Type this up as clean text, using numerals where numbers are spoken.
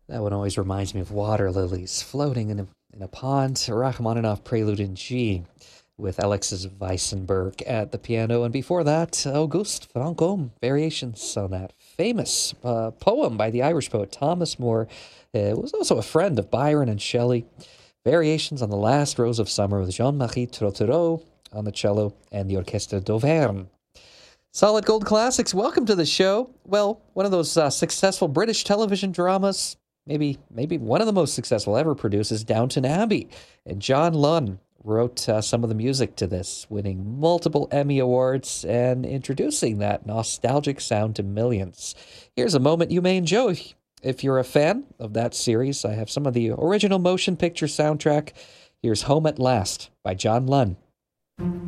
That one always reminds me of water lilies floating in a pond. Rachmaninoff Prelude in G with Alexis Weissenberg at the piano. And before that, Auguste Franchomme, Variations on that famous poem by the Irish poet Thomas Moore. Was also a friend of Byron and Shelley. Variations on the Last Rose of Summer with Jean-Marie Trottereau on the cello and the Orchestre d'Auvergne. Solid Gold Classics, welcome to the show. Well, one of those successful British television dramas, maybe one of the most successful ever produced, is Downton Abbey. And John Lunn wrote some of the music to this, winning multiple Emmy Awards and introducing that nostalgic sound to millions. Here's a moment you may enjoy if you're a fan of that series. I have some of the original motion picture soundtrack. Here's Home at Last by John Lunn.